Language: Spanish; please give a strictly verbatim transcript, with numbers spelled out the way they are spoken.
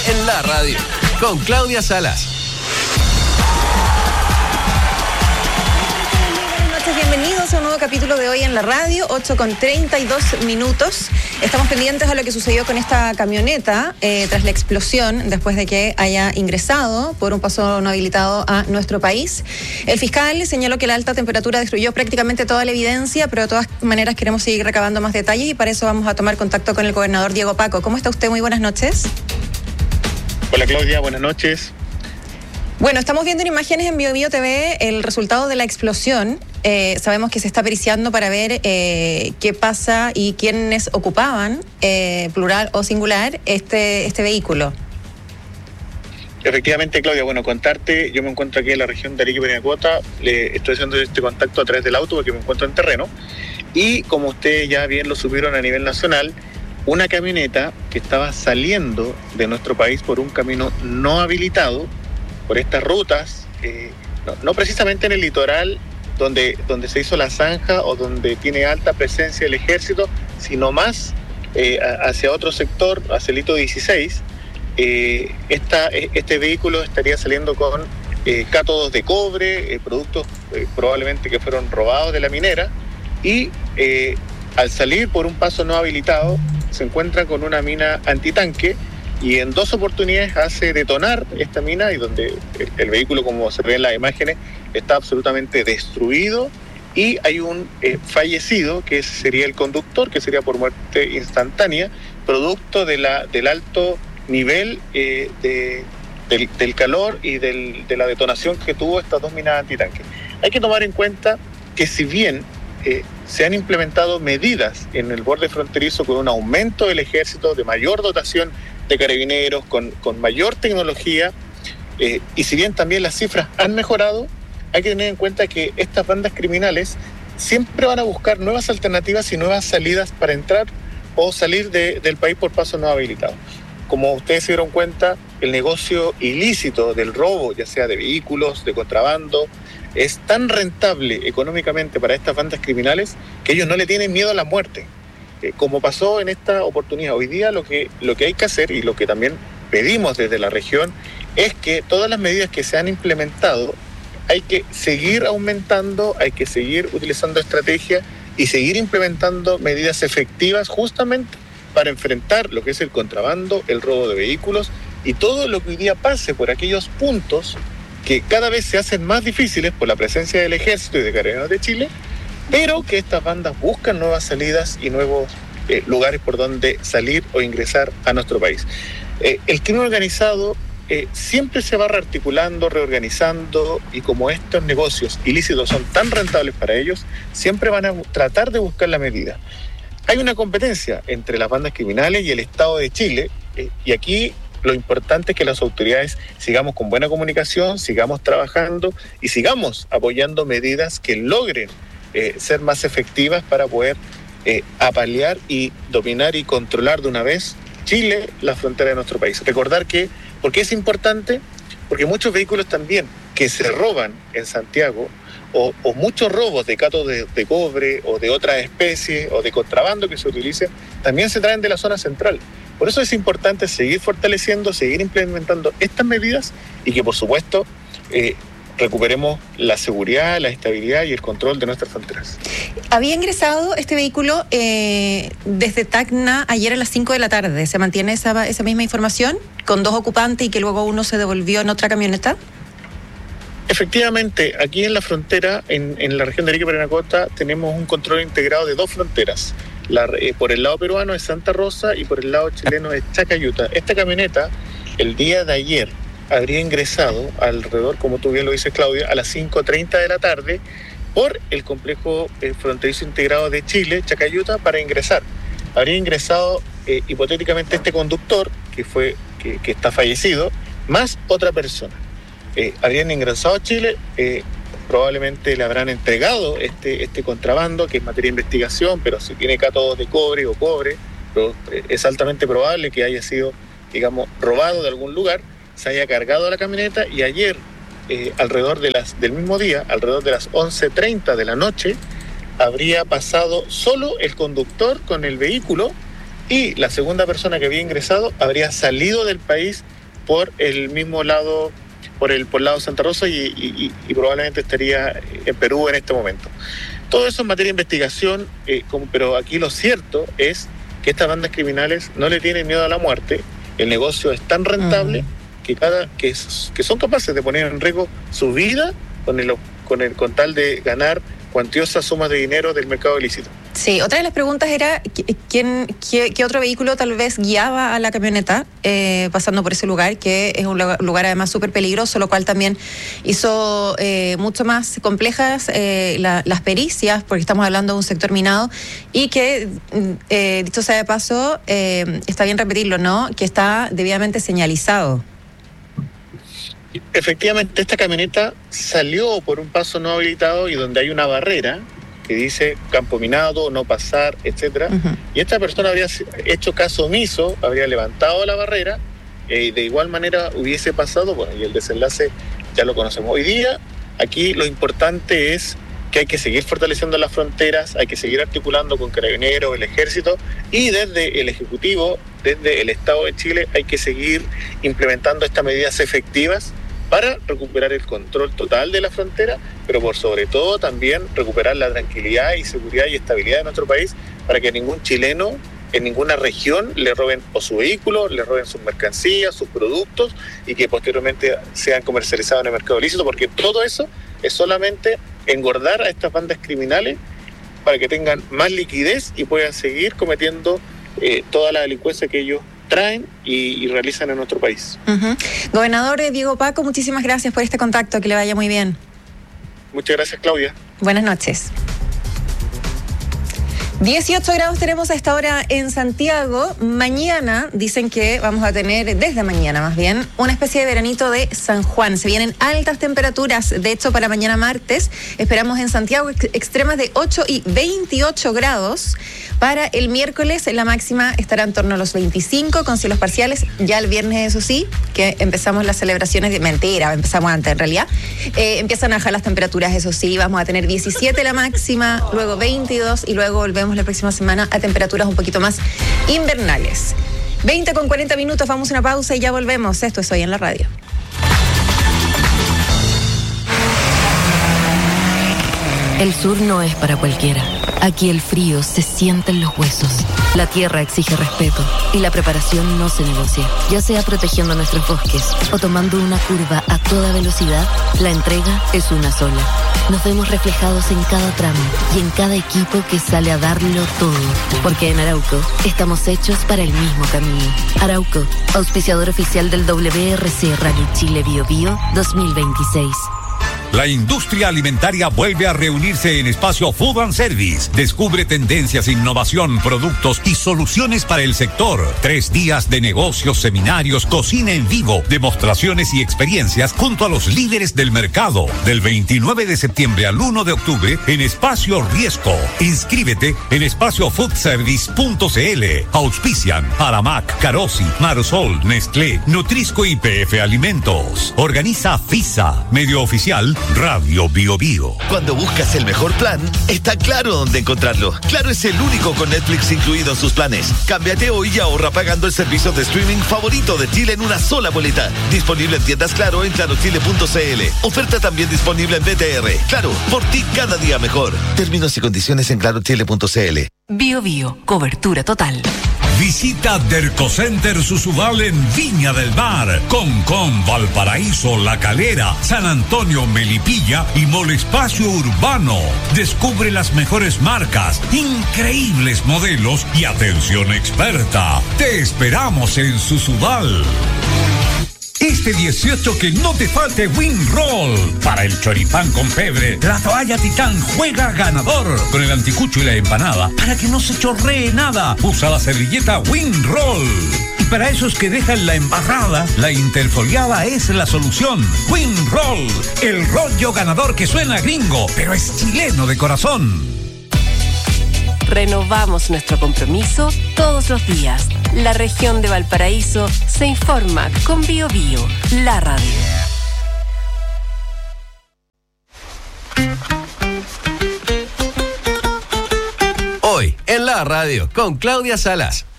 En la radio, con Claudia Salas. Bienvenidos a un nuevo capítulo de Hoy en la Radio, ocho con treinta y dos minutos. Estamos pendientes a lo que sucedió con esta camioneta eh, tras la explosión, después de que haya ingresado por un paso no habilitado a nuestro país. El fiscal señaló que la alta temperatura destruyó prácticamente toda la evidencia, pero de todas maneras queremos seguir recabando más detalles y para eso vamos a tomar contacto con el gobernador Diego Paco. ¿Cómo está usted? Muy buenas noches. Hola Claudia, buenas noches. Bueno, estamos viendo en imágenes en Bio Bio T V el resultado de la explosión. Eh, sabemos que se está periciando para ver eh, qué pasa y quiénes ocupaban, eh, plural o singular, este, este vehículo. Efectivamente, Claudia, bueno, contarte, yo me encuentro aquí en la región de Arica y Parinacota, le estoy haciendo este contacto a través del auto porque me encuentro en terreno, y como ustedes ya bien lo supieron a nivel nacional, una camioneta que estaba saliendo de nuestro país por un camino no habilitado, por estas rutas, eh, no, no precisamente en el litoral donde, donde se hizo la zanja o donde tiene alta presencia el ejército, sino más eh, hacia otro sector, hacia el hito dieciséis, eh, esta, este vehículo estaría saliendo con eh, cátodos de cobre, eh, productos eh, probablemente que fueron robados de la minera, y eh, al salir por un paso no habilitado se encuentra con una mina antitanque y en dos oportunidades hace detonar esta mina y donde el, el vehículo, como se ve en las imágenes, está absolutamente destruido y hay un eh, fallecido que sería el conductor, que sería por muerte instantánea, producto de la, del alto nivel eh, de, del, del calor y del, de la detonación que tuvo estas dos minas antitanque. Hay que tomar en cuenta que si bien eh, se han implementado medidas en el borde fronterizo con un aumento del ejército, de mayor dotación de carabineros, con, con mayor tecnología, eh, y si bien también las cifras han mejorado, hay que tener en cuenta que estas bandas criminales siempre van a buscar nuevas alternativas y nuevas salidas para entrar o salir de, del país por paso no habilitado. Como ustedes se dieron cuenta, el negocio ilícito del robo, ya sea de vehículos, de contrabando, es tan rentable económicamente para estas bandas criminales que ellos no le tienen miedo a la muerte. Eh, como pasó en esta oportunidad, hoy día lo que, lo que hay que hacer y lo que también pedimos desde la región es que todas las medidas que se han implementado hay que seguir aumentando, hay que seguir utilizando estrategias y seguir implementando medidas efectivas justamente para enfrentar lo que es el contrabando, el robo de vehículos y todo lo que hoy día pase por aquellos puntos que cada vez se hacen más difíciles por la presencia del Ejército y de Carabineros de Chile, pero que estas bandas buscan nuevas salidas y nuevos eh, lugares por donde salir o ingresar a nuestro país. Eh, el crimen organizado eh, siempre se va rearticulando, reorganizando, y como estos negocios ilícitos son tan rentables para ellos, siempre van a tratar de buscar la medida. Hay una competencia entre las bandas criminales y el Estado de Chile, eh, y aquí lo importante es que las autoridades sigamos con buena comunicación, sigamos trabajando y sigamos apoyando medidas que logren eh, ser más efectivas para poder eh, apalear y dominar y controlar de una vez Chile, la frontera de nuestro país. Recordar que, ¿por qué es importante? Porque muchos vehículos también que se roban en Santiago, o, o muchos robos de cátodos de, de cobre o de otras especies o de contrabando que se utilicen, también se traen de la zona central. Por eso es importante seguir fortaleciendo, seguir implementando estas medidas y que, por supuesto, eh, recuperemos la seguridad, la estabilidad y el control de nuestras fronteras. Había ingresado este vehículo eh, desde Tacna ayer a las cinco de la tarde. ¿Se mantiene esa, esa misma información? ¿Con dos ocupantes y que luego uno se devolvió en otra camioneta? Efectivamente, aquí en la frontera, en, en la región de Arica y Parinacota, tenemos un control integrado de dos fronteras. La, eh, por el lado peruano es Santa Rosa y por el lado chileno es Chacayuta. Esta camioneta, el día de ayer, habría ingresado alrededor, como tú bien lo dices, Claudia, a las cinco treinta de la tarde por el complejo eh, fronterizo integrado de Chile, Chacayuta, para ingresar. Habría ingresado eh, hipotéticamente este conductor, que, fue, que, que está fallecido, más otra persona. Eh, habrían ingresado a Chile, eh, probablemente le habrán entregado este, este contrabando, que es materia de investigación, pero si tiene cátodos de cobre o cobre, pero, eh, es altamente probable que haya sido, digamos, robado de algún lugar, se haya cargado a la camioneta y ayer, eh, alrededor de las, del mismo día, alrededor de las once treinta de la noche, habría pasado solo el conductor con el vehículo y la segunda persona que había ingresado habría salido del país por el mismo lado, por el, por el lado de Santa Rosa y, y, y probablemente estaría en Perú en este momento. Todo eso en materia de investigación, eh, como, pero aquí lo cierto es que estas bandas criminales no le tienen miedo a la muerte. El negocio es tan rentable uh-huh. que, cada, que, que son capaces de poner en riesgo su vida con, el, con, el, con tal de ganar cuantiosas sumas de dinero del mercado ilícito. Sí, otra de las preguntas era ¿quién, qué, qué otro vehículo tal vez guiaba a la camioneta eh, pasando por ese lugar, que es un lugar además súper peligroso, lo cual también hizo eh, mucho más complejas eh, la, las pericias, porque estamos hablando de un sector minado y que, eh, dicho sea de paso, eh, está bien repetirlo, ¿no?, que está debidamente señalizado. Efectivamente, esta camioneta salió por un paso no habilitado y donde hay una barrera que dice campo minado, no pasar, etcétera. Uh-huh. Y esta persona habría hecho caso omiso, habría levantado la barrera y eh, de igual manera hubiese pasado, bueno, y el desenlace ya lo conocemos. Hoy día, aquí lo importante es que hay que seguir fortaleciendo las fronteras, hay que seguir articulando con Carabineros, el Ejército, y desde el Ejecutivo, desde el Estado de Chile, hay que seguir implementando estas medidas efectivas para recuperar el control total de la frontera, pero por sobre todo también recuperar la tranquilidad y seguridad y estabilidad de nuestro país para que a ningún chileno en ninguna región le roben o su vehículo, le roben sus mercancías, sus productos y que posteriormente sean comercializados en el mercado ilícito, porque todo eso es solamente engordar a estas bandas criminales para que tengan más liquidez y puedan seguir cometiendo eh, toda la delincuencia que ellos traen y, y realizan en nuestro país. Uh-huh. Gobernador Diego Paco, muchísimas gracias por este contacto, que le vaya muy bien. Muchas gracias, Claudia. Buenas noches. dieciocho grados tenemos a esta hora en Santiago. Mañana dicen que vamos a tener, desde mañana más bien, una especie de veranito de San Juan. Se vienen altas temperaturas. De hecho, para mañana martes esperamos en Santiago ex- extremas de ocho y veintiocho grados. Para el miércoles la máxima estará en torno a los veinticinco con cielos parciales. Ya el viernes, eso sí, que empezamos las celebraciones de... Mentira, empezamos antes en realidad. Eh, empiezan a bajar las temperaturas, eso sí. Vamos a tener diecisiete la máxima, luego veintidós y luego volvemos la próxima semana a temperaturas un poquito más invernales. veinte con cuarenta minutos, vamos a una pausa y ya volvemos. Esto es Hoy en la Radio. El sur no es para cualquiera. Aquí el frío se siente en los huesos. La tierra exige respeto y la preparación no se negocia. Ya sea protegiendo nuestros bosques o tomando una curva a toda velocidad, la entrega es una sola. Nos vemos reflejados en cada tramo y en cada equipo que sale a darlo todo. Porque en Arauco estamos hechos para el mismo camino. Arauco, auspiciador oficial del W R C Rally Chile Bio Bio dos mil veintiséis. La industria alimentaria vuelve a reunirse en Espacio Food and Service. Descubre tendencias, innovación, productos y soluciones para el sector. Tres días de negocios, seminarios, cocina en vivo, demostraciones y experiencias junto a los líderes del mercado. Del veintinueve de septiembre al uno de octubre en Espacio Riesco. Inscríbete en espacio food service punto c l. Auspician Aramac, Carosi, Marsol, Nestlé, Nutrisco y P F Alimentos. Organiza FISA, medio oficial Radio Bio Bio. Cuando buscas el mejor plan, está claro dónde encontrarlo. Claro es el único con Netflix incluido en sus planes. Cámbiate hoy y ahorra pagando el servicio de streaming favorito de Chile en una sola boleta. Disponible en tiendas Claro en claro chile punto c l. Oferta también disponible en B T R. Claro, por ti cada día mejor. Términos y condiciones en claro chile punto c l. Bio Bio, cobertura total. Visita Dercocenter Susubal en Viña del Mar, Concón, Valparaíso, La Calera, San Antonio, Melipilla y Mall Espacio Urbano. Descubre las mejores marcas, increíbles modelos y atención experta. Te esperamos en Susubal. Este dieciocho que no te falte Winroll. Para el choripán con pebre, la toalla Titán juega ganador. Con el anticucho y la empanada, para que no se chorree nada, usa la servilleta Winroll. Y para esos que dejan la embarrada, la interfoliada es la solución. Winroll, el rollo ganador que suena gringo, pero es chileno de corazón. Renovamos nuestro compromiso todos los días. La región de Valparaíso se informa con Bio Bio, la radio. Hoy en la radio con Claudia Salas.